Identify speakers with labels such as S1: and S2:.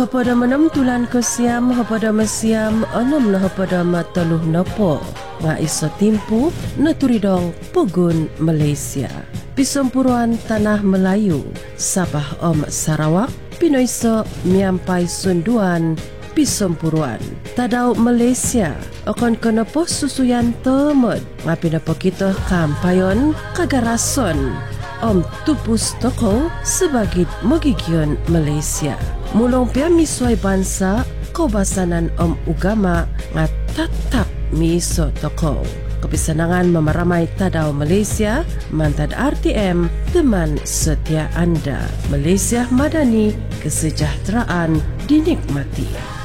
S1: Pada menam tulan ke siam, pada mesiam, enam pada mataluh nopo. Nga iso timpu, naturidong Pugun Malaysia. Pisempuruan Tanah Melayu, Sabah Sarawak, Pinoiso Miampai Sunduan, Pisempuruan. Tadau Malaysia, akan kena pos susuyan temud. Ngapi napa kita kampayon kagarason. Tupus toko sebagai Mogigion Malaysia. Mulong pia miswai bansa kaubasanan ugama nga tatap miso toko. Kepisanangan memaramai tadau Malaysia, mantad RTM, teman setia anda. Malaysia Madani, kesejahteraan dinikmati.